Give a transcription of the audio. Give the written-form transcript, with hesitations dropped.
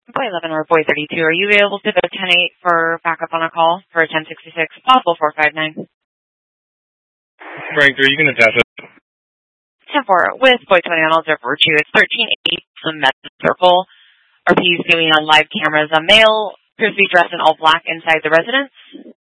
Boy 11 or Boy 32, are you able to go 10-8 for backup on a call for a 1066, possible 459? Frank, are you going to test it? 10-4 with Boy 20 on Observer 2. It's 13-8 from Med Circle. RP is viewing on live cameras. A male appears to be dressed in all black inside the residence.